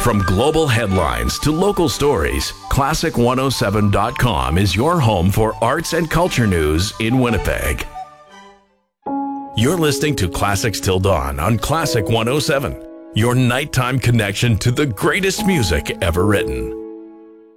From global headlines to local stories, Classic107.com is your home for arts and culture news in Winnipeg. You're listening to Classics Till Dawn on Classic 107, your nighttime connection to the greatest music ever written.